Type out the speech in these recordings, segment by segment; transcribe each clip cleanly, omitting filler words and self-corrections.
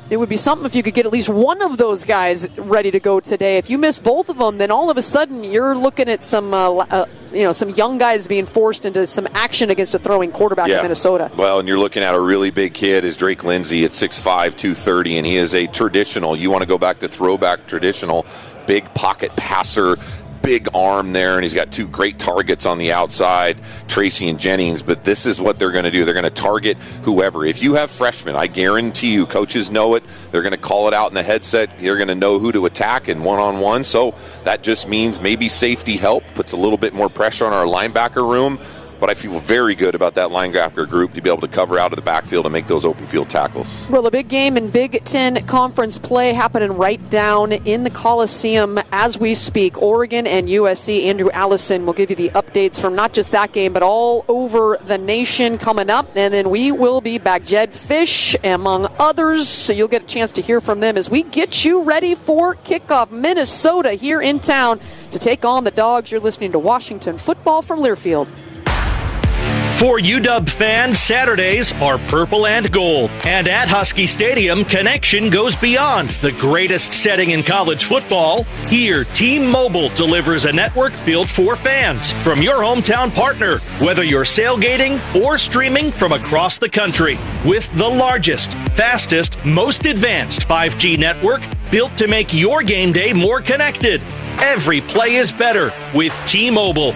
it would be something if you could get at least one of those guys ready to go today. If you miss both of them, then all of a sudden you're looking at some young guys being forced into some action against a throwing quarterback in Minnesota. Well, and you're looking at a really big kid as Drake Lindsay at 6'5", 230, and he is a traditional, you want to go back to throwback traditional, big pocket passer, big arm there, and he's got two great targets on the outside, Tracy and Jennings. But this is what they're going to do. They're going to target whoever. If you have freshmen, I guarantee you, coaches know it. They're going to call it out in the headset. They're going to know who to attack in one-on-one. So that just means maybe safety help, puts a little bit more pressure on our linebacker room. But I feel very good about that linebacker group to be able to cover out of the backfield and make those open field tackles. Well, a big game in Big Ten Conference play happening right down in the Coliseum as we speak. Oregon and USC. Andrew Allison will give you the updates from not just that game, but all over the nation coming up. And then we will be back. Jedd Fisch, among others. So you'll get a chance to hear from them as we get you ready for kickoff. Minnesota here in town to take on the Dogs. You're listening to Washington Football from Learfield. For UW fans, Saturdays are purple and gold. And at Husky Stadium, connection goes beyond the greatest setting in college football. Here, T-Mobile delivers a network built for fans from your hometown partner, whether you're sailgating or streaming from across the country. With the largest, fastest, most advanced 5G network built to make your game day more connected. Every play is better with T-Mobile.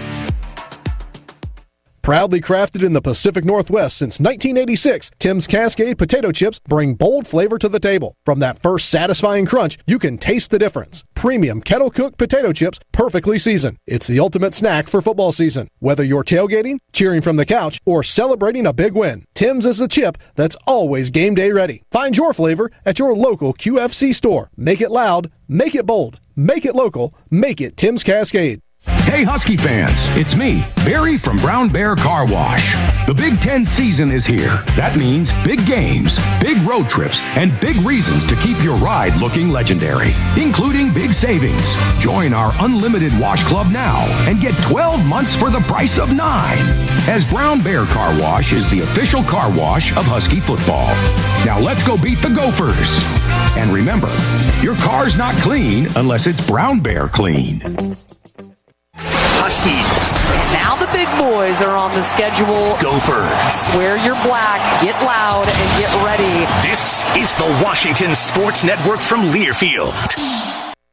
Proudly crafted in the Pacific Northwest since 1986, Tim's Cascade potato chips bring bold flavor to the table. From that first satisfying crunch, you can taste the difference. Premium kettle-cooked potato chips, perfectly seasoned. It's the ultimate snack for football season. Whether you're tailgating, cheering from the couch, or celebrating a big win, Tim's is the chip that's always game day ready. Find your flavor at your local QFC store. Make it loud, make it bold, make it local, make it Tim's Cascade. Hey Husky fans, it's me, Barry from Brown Bear Car Wash. The Big Ten season is here. That means big games, big road trips, and big reasons to keep your ride looking legendary, including big savings. Join our unlimited wash club now and get 12 months for the price of 9. As Brown Bear Car Wash is the official car wash of Husky football. Now let's go beat the Gophers. And remember, your car's not clean unless it's Brown Bear clean. Huskies. Now the big boys are on the schedule. Gophers. Wear your black, get loud, and get ready. This is the Washington Sports Network from Learfield.